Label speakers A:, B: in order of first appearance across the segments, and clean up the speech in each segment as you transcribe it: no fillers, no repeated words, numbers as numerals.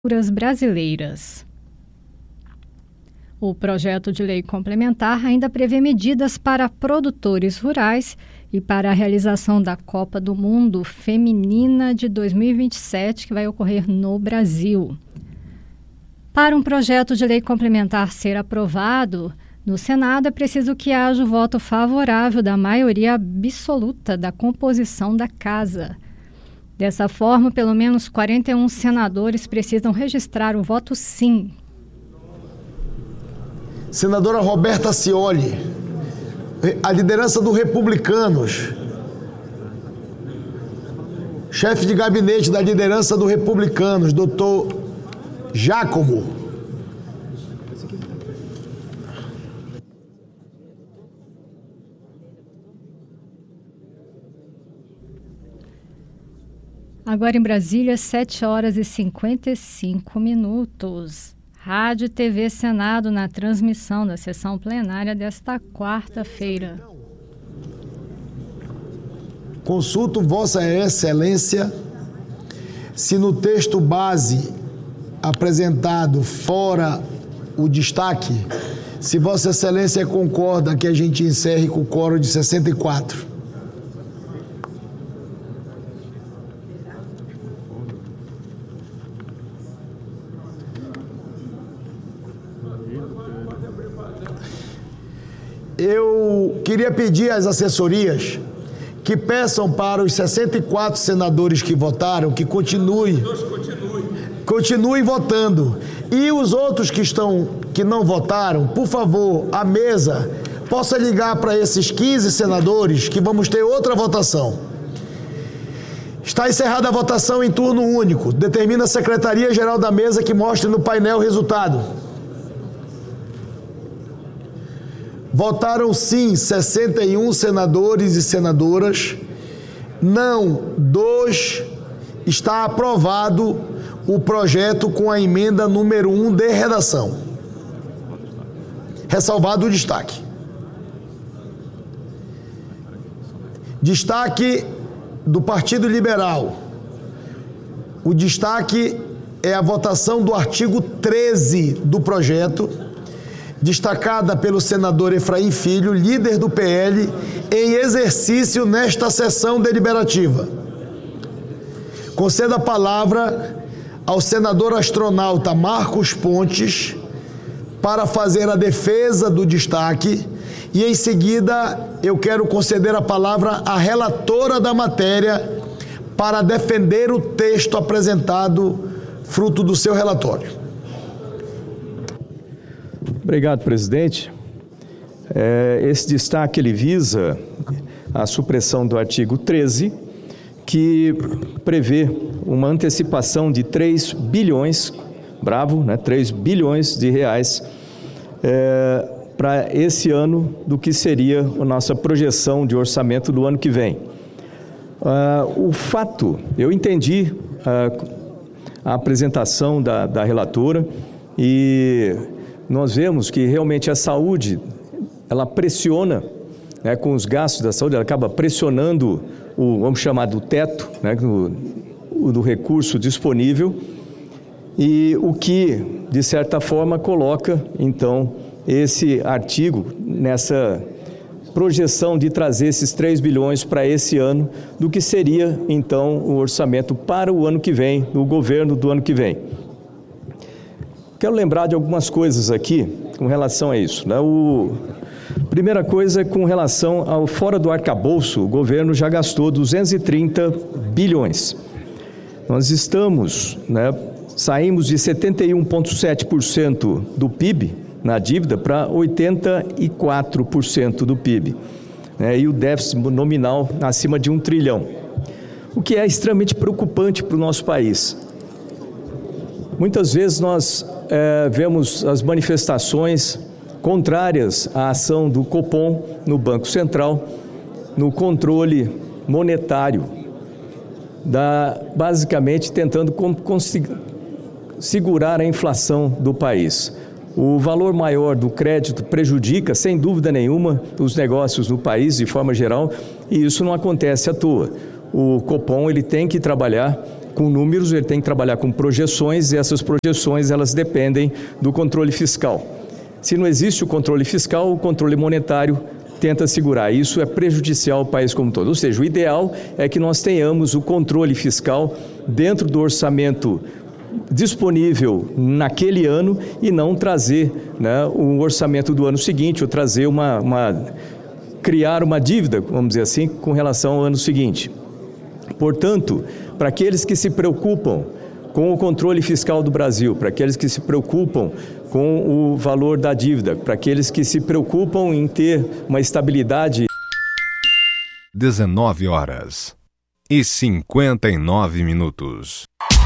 A: brasileiras. O projeto de lei complementar ainda prevê medidas para produtores rurais e para a realização da Copa do Mundo Feminina de 2027, que vai ocorrer no Brasil. Para um projeto de lei complementar ser aprovado no Senado, é preciso que haja o voto favorável da maioria absoluta da composição da Casa. Dessa forma, pelo menos 41 senadores precisam registrar o voto sim.
B: Senadora Roberta Cioli, a liderança do Republicanos, chefe de gabinete da liderança do Republicanos, doutor Giacomo.
A: Agora em Brasília, 7h55. Rádio e TV Senado na transmissão da sessão plenária desta quarta-feira.
B: Consulto Vossa Excelência se no texto base apresentado fora o destaque, se Vossa Excelência concorda que a gente encerre com o quórum de 64. Eu queria pedir às assessorias que peçam para os 64 senadores que votaram que continuem votando. E os outros que não votaram, por favor, a mesa possa ligar para esses 15 senadores que vamos ter outra votação. Está encerrada a votação em turno único. Determina a Secretaria-Geral da Mesa que mostre no painel o resultado. Votaram sim 61 senadores e senadoras, não 2. Está aprovado o projeto com a emenda número 1 de redação. Ressalvado o destaque. Destaque do Partido Liberal. O destaque é a votação do artigo 13 do projeto, destacada pelo senador Efraim Filho, líder do PL, em exercício nesta sessão deliberativa. Concedo a palavra ao senador astronauta Marcos Pontes para fazer a defesa do destaque e, em seguida, eu quero conceder a palavra à relatora da matéria para defender o texto apresentado, fruto do seu relatório.
C: Obrigado, presidente. Esse destaque ele visa a supressão do artigo 13, que prevê uma antecipação de 3 bilhões, 3 bilhões de reais para esse ano do que seria a nossa projeção de orçamento do ano que vem. O fato, eu entendi a apresentação da relatora e nós vemos que realmente a saúde, ela pressiona, com os gastos da saúde, ela acaba pressionando vamos chamar do teto, do recurso disponível, e o que, de certa forma, coloca, então, esse artigo nessa projeção de trazer esses 3 bilhões para esse ano, do que seria, então, o orçamento para o ano que vem, do governo do ano que vem. Quero lembrar de algumas coisas aqui com relação a isso. Primeira coisa, com relação ao fora do arcabouço, o governo já gastou 230 bilhões. Nós saímos de 71,7% do PIB na dívida para 84% do PIB. E o déficit nominal acima de 1 trilhão. O que é extremamente preocupante para o nosso país. Muitas vezes nós vemos as manifestações contrárias à ação do Copom no Banco Central, no controle monetário, basicamente tentando segurar a inflação do país. O valor maior do crédito prejudica, sem dúvida nenhuma, os negócios no país de forma geral, e isso não acontece à toa. O Copom ele tem que trabalhar com números, ele tem que trabalhar com projeções, e essas projeções elas dependem do controle fiscal. Se não existe o controle fiscal, o controle monetário tenta segurar. Isso é prejudicial ao país como um todo. Ou seja, o ideal é que nós tenhamos o controle fiscal dentro do orçamento disponível naquele ano e não trazer, né, o orçamento do ano seguinte, ou trazer criar uma dívida, vamos dizer assim, com relação ao ano seguinte. Portanto, para aqueles que se preocupam com o controle fiscal do Brasil, para aqueles que se preocupam com o valor da dívida, para aqueles que se preocupam em ter uma estabilidade.
D: 19h59.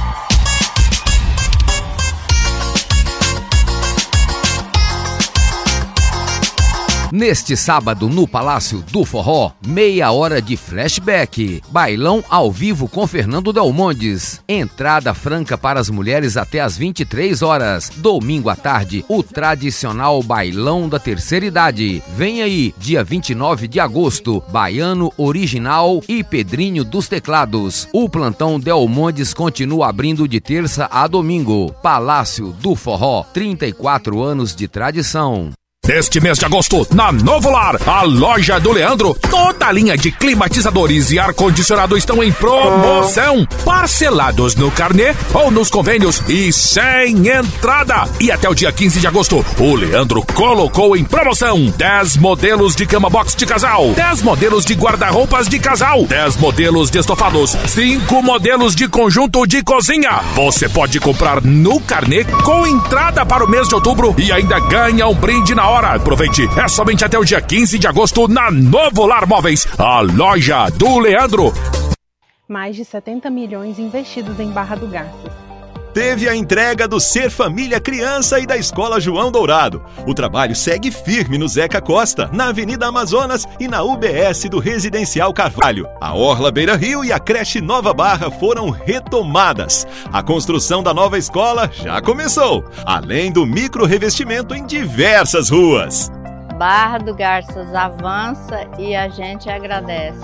E: Neste sábado, no Palácio do Forró, meia hora de flashback. Bailão ao vivo com Fernando Delmondes. Entrada franca para as mulheres até às 23 horas. Domingo à tarde, o tradicional Bailão da Terceira Idade. Vem aí, dia 29 de agosto, Baiano Original e Pedrinho dos Teclados. O plantão Delmondes continua abrindo de terça a domingo. Palácio do Forró, 34 anos de tradição.
F: Neste mês de agosto, na Novo Lar, a loja do Leandro, toda a linha de climatizadores e ar-condicionado estão em promoção. Parcelados no carnê ou nos convênios e sem entrada. E até o dia 15 de agosto, o Leandro colocou em promoção 10 modelos de cama box de casal, 10 modelos de guarda-roupas de casal, 10 modelos de estofados, 5 modelos de conjunto de cozinha. Você pode comprar no carnê com entrada para o mês de outubro e ainda ganha um brinde na hora. Aproveite, é somente até o dia 15 de agosto na Novo Lar Móveis, a loja do Leandro.
G: Mais de 70 milhões investidos em Barra do Garças.
H: Teve a entrega do Ser Família Criança e da Escola João Dourado. O trabalho segue firme no Zeca Costa, na Avenida Amazonas e na UBS do Residencial Carvalho. A Orla Beira Rio e a creche Nova Barra foram retomadas. A construção da nova escola já começou, além do micro-revestimento em diversas ruas.
I: Barra do Garças avança e a gente agradece.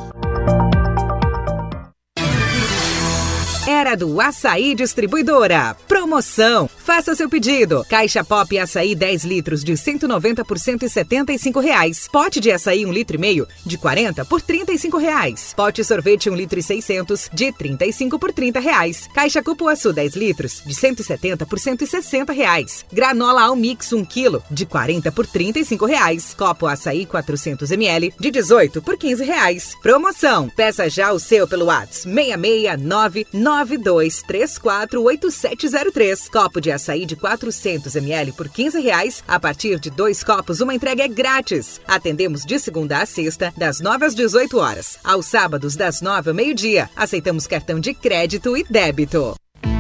J: Era do Açaí Distribuidora. Promoção. Faça seu pedido. Caixa Pop Açaí 10 litros de 190 por R$ 175. Pote de açaí 1,5 litro de 40 por R$ 35. Pote sorvete 1,6 litro de 35 por R$ 30. Caixa Cupuaçu 10 litros de 170 por R$ 160. Granola Almix 1 kg de 40 por R$ 35. Copo Açaí 400 ml de 18 por R$ 15. Promoção. Peça já o seu pelo WhatsApp 66992348703. Copo de açaí de 400 ml por R$ 15. A partir de 2 copos, uma entrega é grátis. Atendemos de segunda a sexta, das 9 às 18 horas. Aos sábados, das 9 ao meio-dia. Aceitamos cartão de crédito e débito.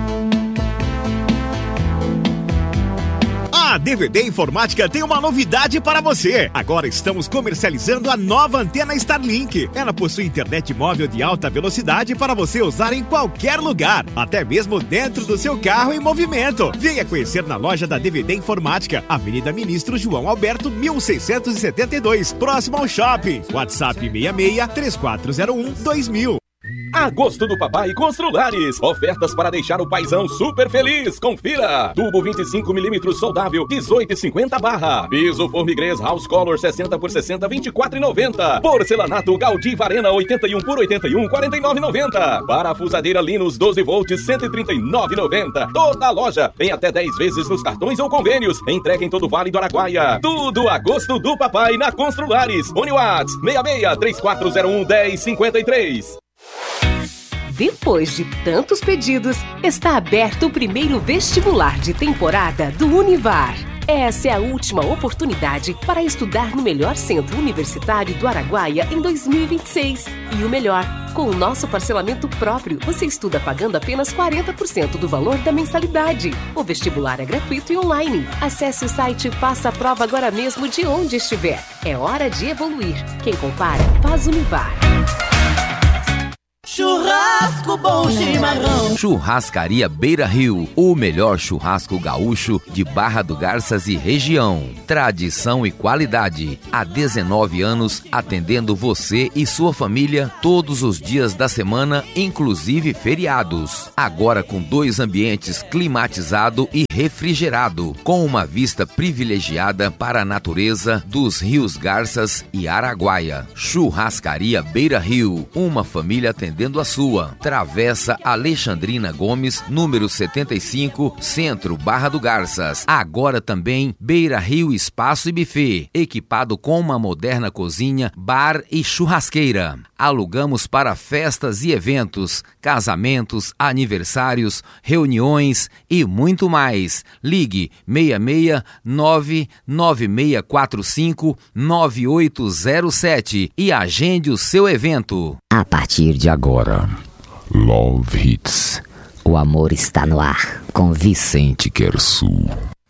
K: A DVD Informática tem uma novidade para você. Agora estamos comercializando a nova antena Starlink. Ela possui internet móvel de alta velocidade para você usar em qualquer lugar, até mesmo dentro do seu carro em movimento. Venha conhecer na loja da DVD Informática, Avenida Ministro João Alberto, 1672, próximo ao shopping. WhatsApp 66-3401-2000.
L: Agosto do Papai Construlares. Ofertas para deixar o paizão super feliz. Confira. Tubo 25mm soldável, 18,50 barra. Piso Formigrês House Color 60 por 60, 24,90. Porcelanato Gaudí Varena 81 por 81, 49,90. Parafusadeira Linus 12 volts, 139,90. Toda a loja tem até 10 vezes nos cartões ou convênios. Entrega em todo o Vale do Araguaia. Tudo Agosto do Papai na Construlares. Uniwatts 66-3401-1053.
M: Depois de tantos pedidos, está aberto o primeiro vestibular de temporada do Univar. Essa é a última oportunidade para estudar no melhor centro universitário do Araguaia em 2026. E o melhor, com o nosso parcelamento próprio, você estuda pagando apenas 40% do valor da mensalidade. O vestibular é gratuito e online. Acesse o site e faça a prova agora mesmo de onde estiver. É hora de evoluir. Quem compara, faz Univar.
N: Churrasco bom chimarrão.
E: Churrascaria Beira Rio, o melhor churrasco gaúcho de Barra do Garças e região. Tradição e qualidade. Há 19 anos atendendo você e sua família todos os dias da semana, inclusive feriados. Agora com 2 ambientes climatizado e refrigerado, com uma vista privilegiada para a natureza dos rios Garças e Araguaia. Churrascaria Beira Rio, uma família atendendo a sua. Travessa Alexandrina Gomes, número 75, Centro, Barra do Garças. Agora também Beira Rio Espaço e Buffet, equipado com uma moderna cozinha, bar e churrasqueira. Alugamos para festas e eventos, casamentos, aniversários, reuniões e muito mais. Ligue 66996459807 e agende o seu evento.
O: A partir de agora,
F: Love Hits.
O: O amor está no ar, com Vicente
F: Quersu.